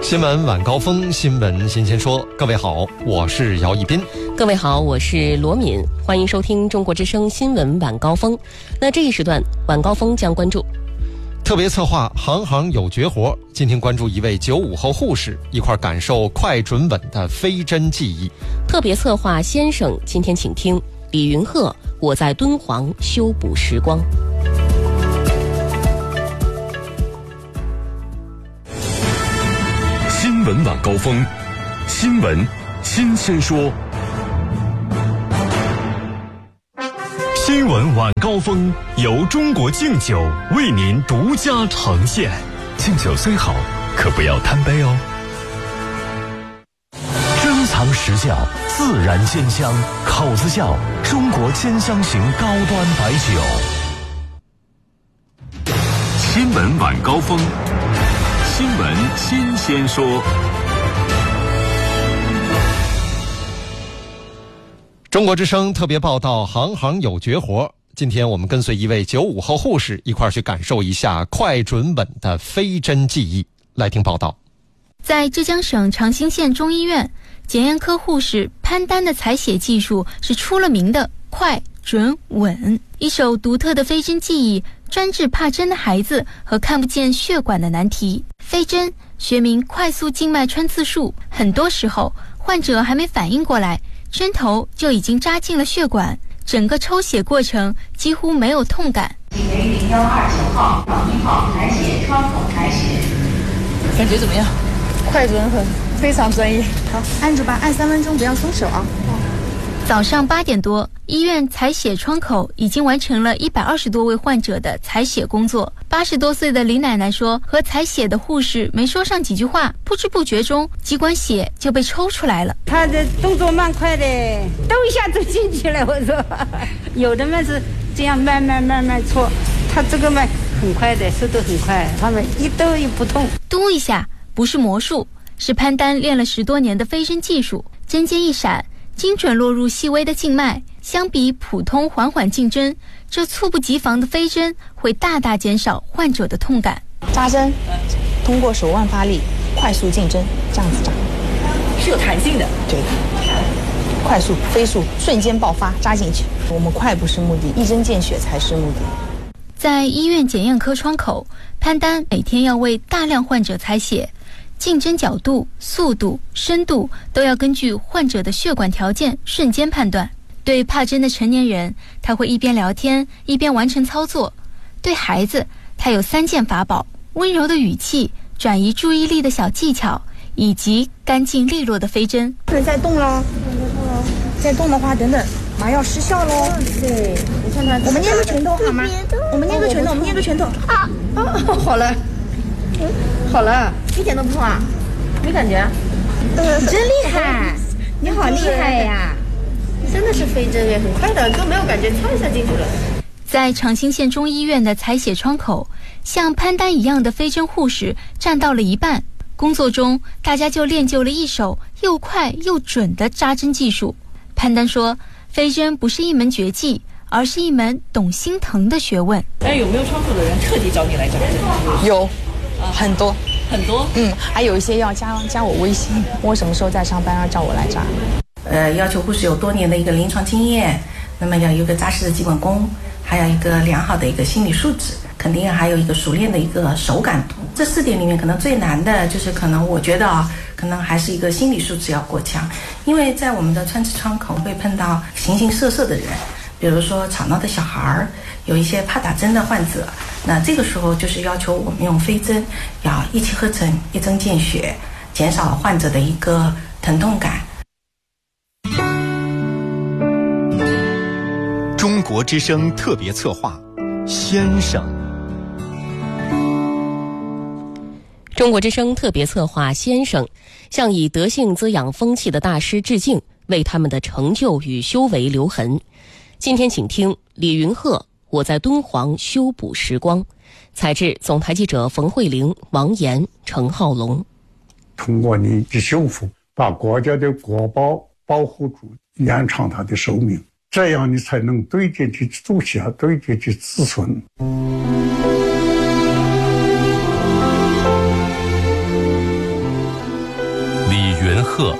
新闻晚高峰，新闻新鲜说。各位好，我是姚一斌。 各位好，我是罗敏。欢迎收听中国之声新闻晚高峰。那这一时段晚高峰将关注特别策划行行有绝活，今天关注一位95后护士，一块感受快准稳的飞针技艺。 特别策划先生，今天请听李云鹤，我在敦煌修补时光。 新闻晚高峰，新闻新鲜说。新闻晚高峰由中国敬酒为您独家呈现。敬酒虽好，可不要贪杯哦。珍藏实窖，自然鲜香，口子窖，中国兼香型高端白酒。新闻晚高峰，新闻新鲜说。 中国之声特别报道行行有绝活，今天我们跟随一位95后护士一块去感受一下快准稳的飞针技艺。来听报道。 在浙江省长兴县中医院，检验科护士潘丹的采血技术是出了名的快准稳，一手独特的飞针技艺专治怕针的孩子和看不见血管的难题。飞针学名快速静脉穿刺术，很多时候患者还没反应过来，针头就已经扎进了血管，整个抽血过程几乎没有痛感。 为0129号1号采血窗口采血， 感觉怎么样？快准狠，非常专业。 好，按住吧，按3分钟，不要松手啊。 早上8点多，医院采血窗口已经完成了120多位患者的采血工作。80多岁的李奶奶说，和采血的护士没说上几句话，不知不觉中几管血就被抽出来了。 他的动作蛮快的，抖一下就进去了。我说，有的嘛是这样慢慢搓，他这个嘛很快的，速度很快，他们一抖也不痛。 嘟一下不是魔术，是潘丹练了10多年的飞针技术，针尖一闪，精准落入细微的静脉。相比普通缓缓进针，这猝不及防的飞针会大大减少患者的痛感。 扎针通过手腕发力，快速进针，这样子扎是有弹性的。 对的，快速飞速瞬间爆发扎进去。我们快不是目的，一针见血才是目的。 在医院检验科窗口，潘丹每天要为大量患者采血，进针角度、速度、深度都要根据患者的血管条件瞬间判断。对怕针的成年人，他会一边聊天一边完成操作；对孩子，他有3件法宝：温柔的语气、转移注意力的小技巧，以及干净利落的飞针。 不能再动了，再动的话，等等，麻药失效喽。对，你看看，我们捏个拳头好吗？我们捏个拳头，我们捏个拳头。啊，好了，好了，一点都不痛啊？没感觉？你真厉害，你好厉害呀！真的是飞针也很快的，都没有感觉，擦一下进去了。 在长兴县中医院的采血窗口，像潘丹一样的飞针护士占到了一半。工作中，大家就练就了一手又快又准的扎针技术。潘丹说，飞针不是一门绝技，而是一门懂心疼的学问。 有没有窗口的人特地找你来扎针？ 有，很多。 很多？ 还有一些要加我微信，我什么时候在上班要叫我来扎。 要求护士有多年的一个临床经验，那么要有一个扎实的基本功，还有一个良好的一个心理素质，肯定还有一个熟练的一个手感度。这4点里面，可能最难的就是可能我觉得可能还是一个心理素质要过强，因为在我们的穿刺窗口会碰到形形色色的人，比如说吵闹的小孩，有一些怕打针的患者，那这个时候就是要求我们用飞针要一气呵成，一针见血，减少患者的一个疼痛感。 中国之声特别策划先生。 中国之声特别策划先生向以德性滋养风气的大师致敬，为他们的成就与修为留痕。今天请听李云鹤，我在敦煌修补时光。采制总台记者冯慧玲、王岩、程浩龙。 通过你的幸福，把国家的国宝保护住，延长它的寿命，这样你才能对这的祖先，对这的子孙。 鹤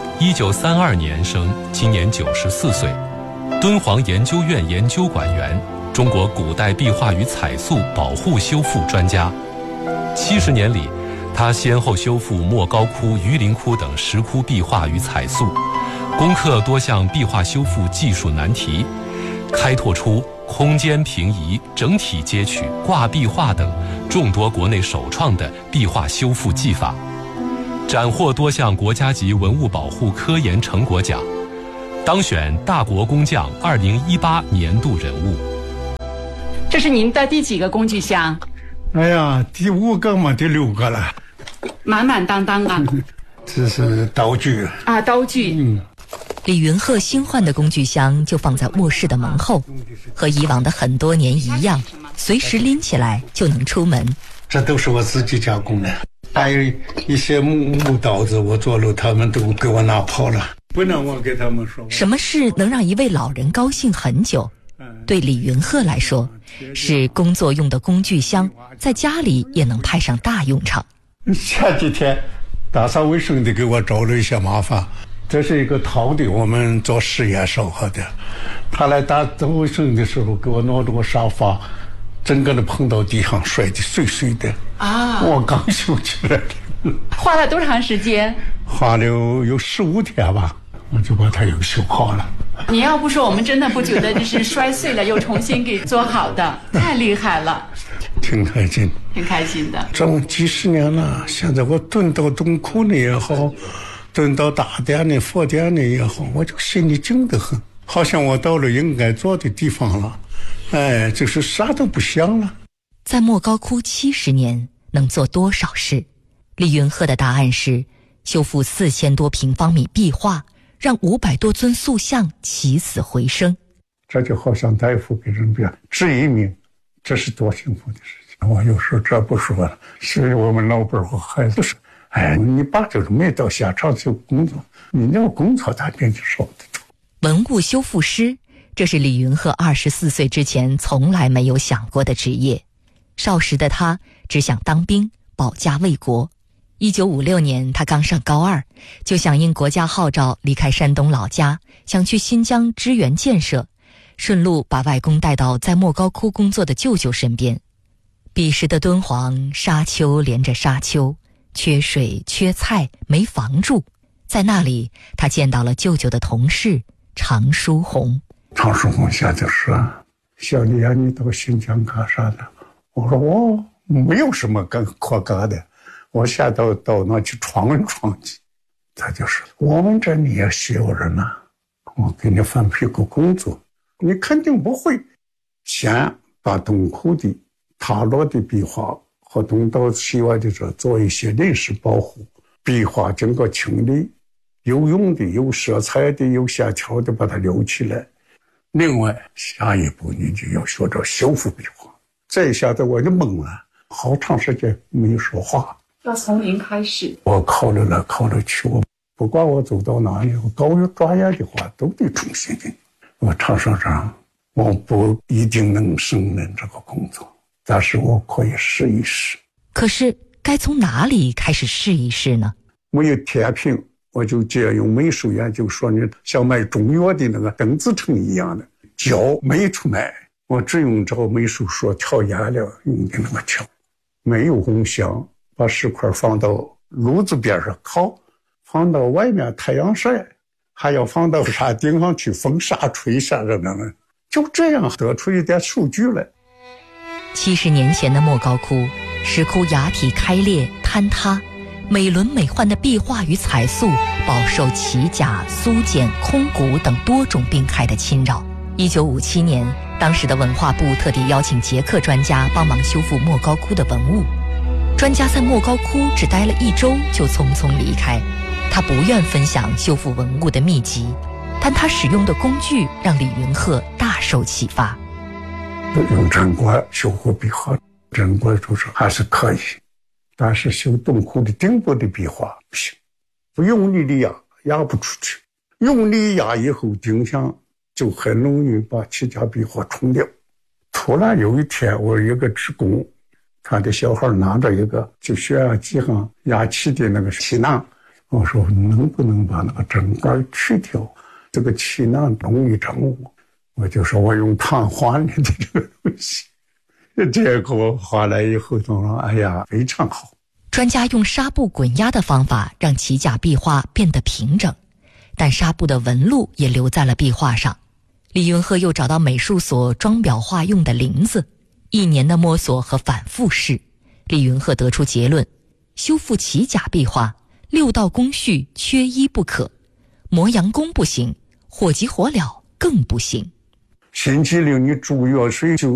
，1932年生，今年94岁，敦煌研究院研究馆员，中国古代壁画与彩塑保护修复专家。70年里，他先后修复莫高窟、榆林窟等石窟壁画与彩塑，攻克多项壁画修复技术难题，开拓出空间平移、整体接取、挂壁画等众多国内首创的壁画修复技法，斩获多项国家级文物保护科研成果奖，当选大国工匠2018年度人物。 这是您的第几个工具箱？ 哎呀，第5个嘛，第6个了， 满满当当啊！ 这是刀具啊，刀具。 李云鹤新换的工具箱就放在卧室的门后，和以往的很多年一样，随时拎起来就能出门。 这都是我自己加工的，还有一些木刀子，我做了，他们都给我拿跑了，不能我给他们说。 什么事能让一位老人高兴很久？对李云鹤来说，是工作用的工具箱，在家里也能派上大用场。 前几天打扫卫生的给我找了一些麻烦，这是一个陶的，我们做实验烧烤的，他来打扫卫生的时候给我弄着个沙发，整个的碰到地上，摔得碎碎的啊！我刚修起来的。 花了多长时间？ 花了有15天吧，我就把它又修好了。 你要不说，我们真的不觉得这是摔碎了又重新给做好的，太厉害了。 挺开心， 挺开心的。 这么几十年了，现在我蹲到洞窟里也好，蹲到大殿里、佛殿里也好，我就心里静得很，好像我到了应该做的地方了。哎，就是啥都不想了。 在莫高窟70年，能做多少事？李云鹤的答案是修复4000多平方米壁画，让500多尊塑像起死回生。 这就好像大夫给人家治一命，这是多幸福的事情。我有时候这不说了，是我们老伴和孩子说，哎，你爸就是没到现场去工作，你要工作他给你说的。 文物修复师，这是李云鹤24岁之前从来没有想过的职业。少时的他只想当兵，保家卫国。1956年，他刚上高2，就响应国家号召离开山东老家，想去新疆支援建设，顺路把外公带到在莫高窟工作的舅舅身边。彼时的敦煌，沙丘连着沙丘，缺水缺菜，没房住。在那里，他见到了舅舅的同事常书鸿。 常书鸿现在说：“小李啊，你到新疆干啥的？”我说：“我没有什么可干的，我现在到那去闯一闯去。”他就说：“我们这里也需要人呐，我给你分配个工作，你肯定不会。先把洞窟的塌落的壁画和东到西外的这做一些临时保护，壁画经过清理，有用的、有色彩的、有线条的，把它留起来。另外，下一步你就要学着修复壁画。”这一下子我就懵了，好长时间没有说话。 要从零开始。 我考虑来考虑去，我不管我走到哪里，我高于专业的话都得重新的。我常说这我不一定能胜任这个工作，但是我可以试一试。 可是该从哪里开始试一试呢？ 没有天平，我就借用美术研究说，你像卖中药的那个邓紫成一样的胶没出来，我只用照美术说调颜料用的那个调，没有红香，把石块放到炉子边上烤，放到外面太阳晒，还要放到山顶上去风沙吹下着呢，就这样得出一点数据来。 70年前的莫高窟，石窟崖体开裂坍塌，美轮美奂的壁画与彩塑饱受奇甲、苏碱、空谷等多种病害的侵扰。1957年，当时的文化部特地邀请捷克专家帮忙修复莫高窟的文物。专家在莫高窟只待了1周就匆匆离开，他不愿分享修复文物的秘籍，但他使用的工具让李云鹤大受启发。 用针管修复壁画，针管就是还是可以，但是修洞窟的顶部的壁画不行，不用力的压不出去，用力压以后顶上就很容易把其他壁画冲掉。突然有一天，我一个职工，他的小孩拿着一个就血压计上压气的那个气囊， 我说能不能把那个针管去掉，这个气囊容易掌握。我就说我用碳换的这个东西，结果换来以后都说哎呀非常好。 专家用纱布滚压的方法让旗甲壁画变得平整，但纱布的纹路也留在了壁画上。李云鹤又找到美术所装裱画用的林子，1年的摸索和反复试，李云鹤得出结论：修复旗甲壁画6道工序缺一不可，磨洋工不行，火急火燎更不行。 星期6你煮药水就